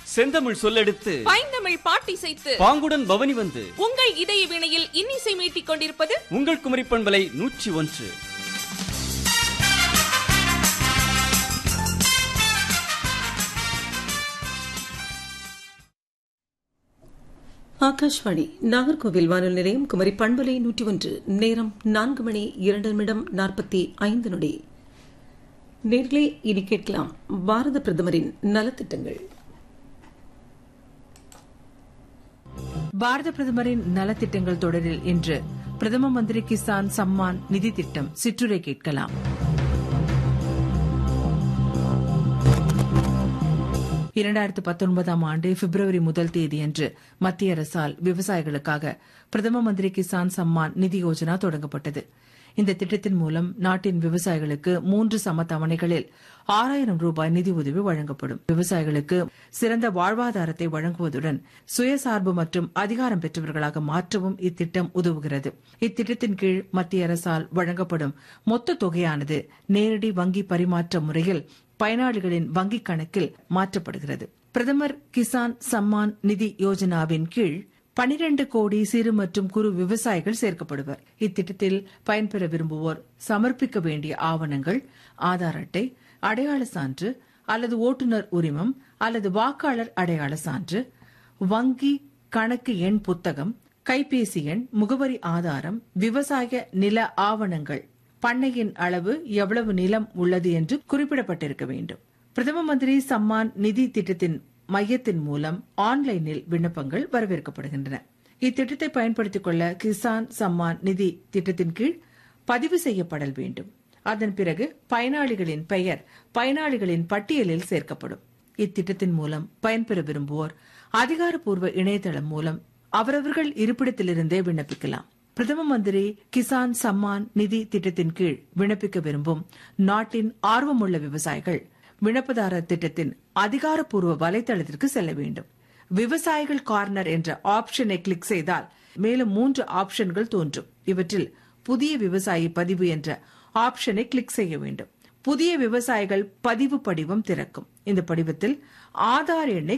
செந்தமிழ் சொல்லெடுத்து பைந்தமிழ் பாட்டிசைத்து பாங்குடன் பவனி வந்து உங்கள் இதய வீணையில் இன்னிசை மீட்டிக் கொண்டிருப்பது உங்கள் குமரி பண்பலை 101. ஆகாஷ்வாணி நாகர்கோவில் வானொலி நிலையம் குமரி பண்பலை 101. நேரம் 4:02:45. நேர்களே, இனி கேட்கலாம் பாரத பிரதமரின் நலத்திட்டங்கள். பாரத பிரதமரின் நலத்திட்டங்கள் தொடரில் இன்று பிரதம மந்திரி கிசான் சம்மான் நிதி திட்டம் சிற்றுரை கேட்கலாம். 2019 ஆண்டு பிப்ரவரி 1 தேதியன்று மத்திய அரசால் விவசாயிகளுக்காக பிரதம மந்திரி கிசான் சம்மான் நிதி யோஜனா தொடங்கப்பட்டது. இந்த திட்டத்தின் மூலம் நாட்டின் விவசாயிகளுக்கு 3 சம தவணைகளில் 6000 ரூபாய் நிதி உதவி வழங்கப்படும். விவசாயிகளுக்கு சிறந்த வாழ்வாதாரத்தை வழங்குவதுடன் சுயசார்பு மற்றும் அதிகாரம் பெற்றவர்களாக மாற்றவும் இத்திட்டம் உதவுகிறது. இத்திட்டத்தின் கீழ் மத்திய அரசால் வழங்கப்படும் மொத்த தொகையானது நேரடி வங்கி பரிமாற்ற முறையில் பயனாளிகளின் வங்கிக் கணக்கில் மாற்றப்படுகிறது. பிரதமர் கிசான் சம்மான் நிதி யோஜனாவின் கீழ் 12 கோடி சிறு மற்றும் குறு விவசாயிகள் சேர்க்கப்படுவர். இத்திட்டத்தில் பயன்பெற விரும்புவோர் சமர்ப்பிக்க வேண்டிய ஆவணங்கள் ஆதார் அட்டை, அடையாள சான்று அல்லது ஓட்டுநர் உரிமம் அல்லது வாக்காளர் அடையாள சான்று, வங்கி கணக்கு எண் புத்தகம், கைபேசி எண், முகவரி ஆதாரம், விவசாய நில ஆவணங்கள், பண்ணையின் அளவு, எவ்வளவு நிலம் உள்ளது என்று குறிப்பிடப்பட்டிருக்க வேண்டும். பிரதம மந்திரி சம்மான் நிதி திட்டத்தின் மையத்தின் மூலம் ஆன்லைனில் விண்ணப்பங்கள் வரவேற்கப்படுகின்றன. இத்திட்டத்தை பயன்படுத்திக் கொள்ள கிசான் சம்மான் நிதி திட்டத்தின் கீழ் பதிவு செய்யப்படல் வேண்டும். அதன் பிறகு பயனாளிகளின் பெயர் பயனாளிகளின் பட்டியலில் சேர்க்கப்படும். இத்திட்டத்தின் மூலம் பயன்பெற விரும்புவோர் அதிகாரப்பூர்வ இணையதளம் மூலம் அவரவர்கள் இருப்பிடத்திலிருந்தே விண்ணப்பிக்கலாம். பிரதம மந்திரி கிசான் சம்மான் நிதி திட்டத்தின் கீழ் விண்ணப்பிக்க விரும்பும் நாட்டின் ஆர்வமுள்ள விவசாயிகள் விண்ணப்பதாரர் திட்டத்தின் அதிகாரப்பூர்வ வலைதளத்திற்கு செல்ல வேண்டும். விவசாயிகள் கார்னர் என்ற ஆப்ஷனை கிளிக் செய்தால் மேலும் 3 ஆப்ஷன்கள் தோன்றும். இவற்றில் புதிய விவசாயி பதிவு என்ற ஆப்ஷனை கிளிக் செய்ய வேண்டும். புதிய விவசாயிகள் பதிவு படிவம் திறக்கும். இந்த படிவத்தில் ஆதார் எண்ணை